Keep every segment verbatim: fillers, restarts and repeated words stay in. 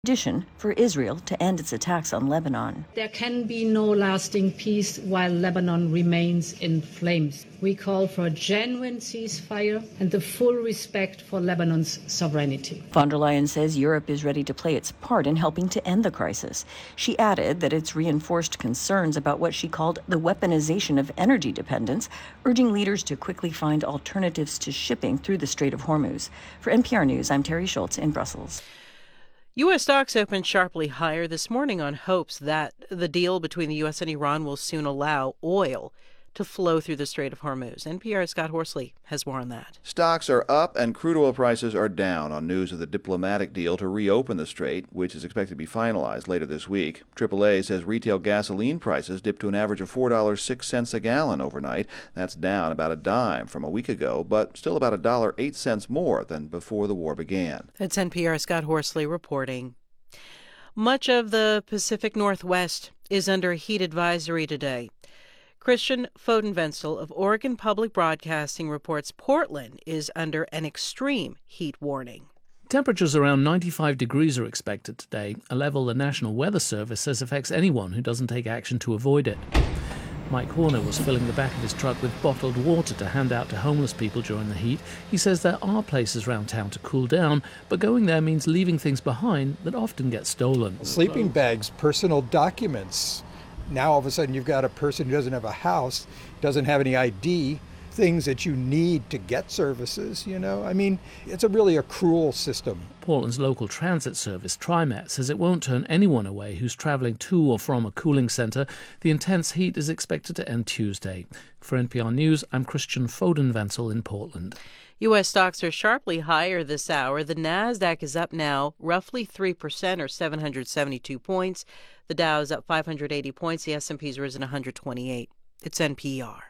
Condition for Israel to end its attacks on Lebanon. There can be no lasting peace while Lebanon remains in flames. We call for a genuine ceasefire and the full respect for Lebanon's sovereignty. Von der Leyen says Europe is ready to play its part in helping to end the crisis. She added that it's reinforced concerns about what she called the weaponization of energy dependence, urging leaders to quickly find alternatives to shipping through the Strait of Hormuz. For N P R News, I'm Terry Schultz in Brussels. U S stocks opened sharply higher this morning on hopes that the deal between the U S and Iran will soon allow oil to flow through the Strait of Hormuz. N P R's Scott Horsley has more on that. Stocks are up and crude oil prices are down on news of the diplomatic deal to reopen the strait, which is expected to be finalized later this week. triple A says retail gasoline prices dipped to an average of four dollars and six cents a gallon overnight. That's down about a dime from a week ago, but still about one dollar and eight cents more than before the war began. That's N P R's Scott Horsley reporting. Much of the Pacific Northwest is under a heat advisory today. Christian Fodenwenzel of Oregon Public Broadcasting reports Portland is under an extreme heat warning. Temperatures around ninety-five degrees are expected today, a level the National Weather Service says affects anyone who doesn't take action to avoid it. Mike Horner was filling the back of his truck with bottled water to hand out to homeless people during the heat. He says there are places around town to cool down, but going there means leaving things behind that often get stolen. Sleeping bags, personal documents. Now all of a sudden you've got a person who doesn't have a house, doesn't have any I D, things that you need to get services, you know. I mean, it's a really a cruel system. Portland's local transit service, TriMet, says it won't turn anyone away who's travelling to or from a cooling centre. The intense heat is expected to end Tuesday. For N P R News, I'm Christian Fodenwenzel in Portland. U S stocks are sharply higher this hour. The Nasdaq is up now roughly three percent or seven hundred seventy-two points. The Dow is up five hundred eighty points. The S and P's risen one hundred twenty-eight. It's N P R.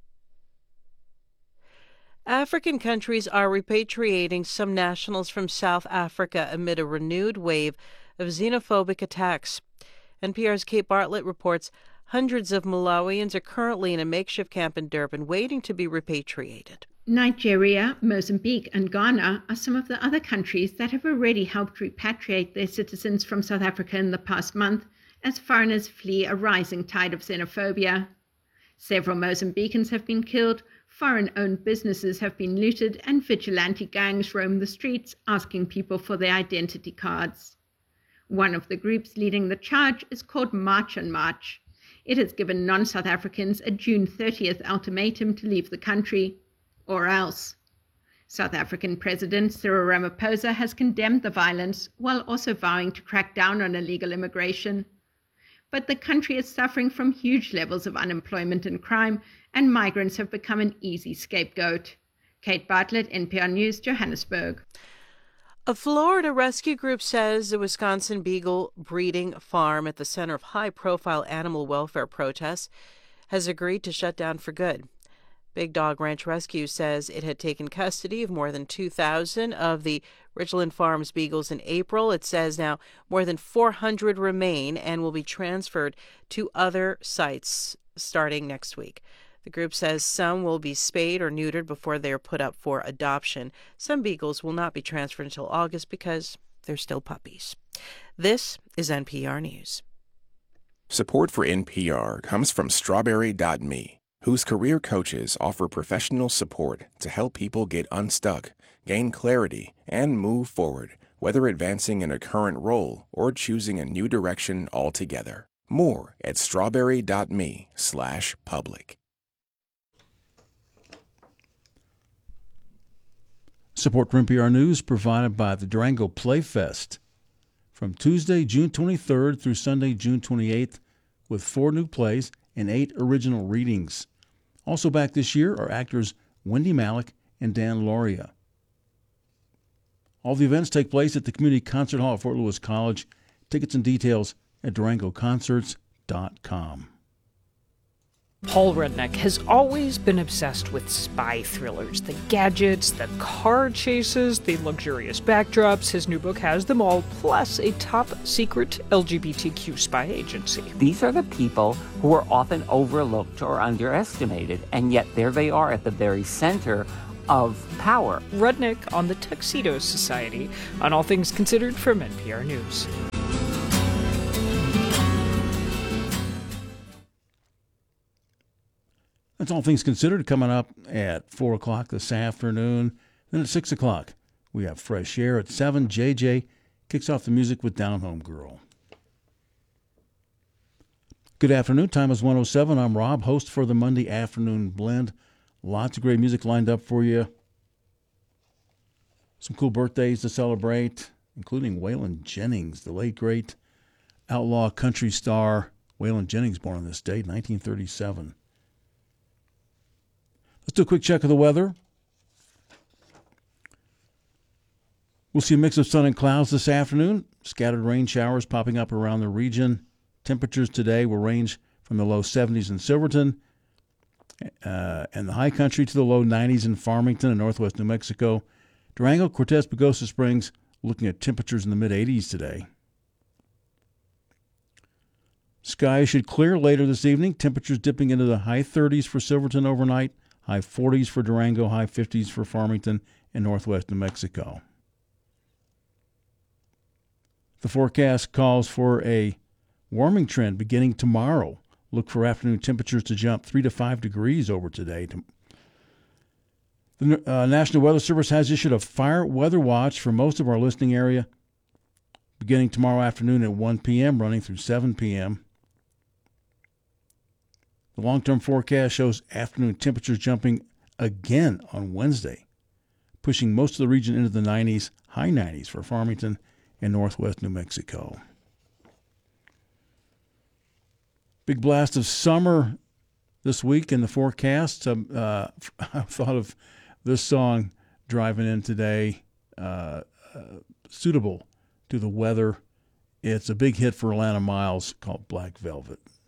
African countries are repatriating some nationals from South Africa amid a renewed wave of xenophobic attacks. N P R's Kate Bartlett reports hundreds of Malawians are currently in a makeshift camp in Durban waiting to be repatriated. Nigeria, Mozambique, and Ghana are some of the other countries that have already helped repatriate their citizens from South Africa in the past month as foreigners flee a rising tide of xenophobia. Several Mozambicans have been killed, foreign-owned businesses have been looted, and vigilante gangs roam the streets asking people for their identity cards. One of the groups leading the charge is called March on March. It has given non-South Africans a June thirtieth ultimatum to leave the country, or else. South African President Cyril Ramaphosa has condemned the violence while also vowing to crack down on illegal immigration. But the country is suffering from huge levels of unemployment and crime, and migrants have become an easy scapegoat. Kate Bartlett, N P R News, Johannesburg. A Florida rescue group says the Wisconsin Beagle breeding farm at the center of high-profile animal welfare protests has agreed to shut down for good. Big Dog Ranch Rescue says it had taken custody of more than two thousand of the Richland Farms beagles in April. It says now more than four hundred remain and will be transferred to other sites starting next week. The group says some will be spayed or neutered before they are put up for adoption. Some beagles will not be transferred until August because they're still puppies. This is N P R News. Support for N P R comes from Strawberry dot me, whose career coaches offer professional support to help people get unstuck, gain clarity, and move forward, whether advancing in a current role or choosing a new direction altogether. More at strawberry dot me slash public. Support for N P R News provided by the Durango Playfest from Tuesday, June twenty-third through Sunday, June twenty-eighth, with four new plays and eight original readings. Also back this year are actors Wendy Malick and Dan Lauria. All the events take place at the Community Concert Hall at Fort Lewis College. Tickets and details at durango concerts dot com. Paul Rudnick has always been obsessed with spy thrillers. The gadgets, the car chases, the luxurious backdrops. His new book has them all, plus a top-secret L G B T Q spy agency. These are the people who are often overlooked or underestimated, and yet there they are at the very center of power. Rudnick on the Tuxedo Society on All Things Considered from N P R News. That's All Things Considered coming up at four o'clock this afternoon. Then at six o'clock, we have Fresh Air. At seven, J J kicks off the music with Down Home Girl. Good afternoon. Time is one oh seven. I'm Rob, host for the Monday Afternoon Blend. Lots of great music lined up for you. Some cool birthdays to celebrate, including Waylon Jennings, the late, great outlaw country star. Waylon Jennings, born on this date, nineteen thirty-seven. Let's do a quick check of the weather. We'll see a mix of sun and clouds this afternoon. Scattered rain showers popping up around the region. Temperatures today will range from the low seventies in Silverton uh, and the high country to the low nineties in Farmington and northwest New Mexico. Durango, Cortez, Pagosa Springs looking at temperatures in the mid-eighties today. Skies should clear later this evening. Temperatures dipping into the high thirties for Silverton overnight, high forties for Durango, high fifties for Farmington and northwest New Mexico. The forecast calls for a warming trend beginning tomorrow. Look for afternoon temperatures to jump three to five degrees over today. The uh, National Weather Service has issued a fire weather watch for most of our listening area beginning tomorrow afternoon at one p.m., running through seven p.m. The long-term forecast shows afternoon temperatures jumping again on Wednesday, pushing most of the region into the nineties, high nineties for Farmington and northwest New Mexico. Big blast of summer this week in the forecast. Um, uh, I thought of this song driving in today, uh, uh, suitable to the weather. It's a big hit for Atlanta Miles called Black Velvet.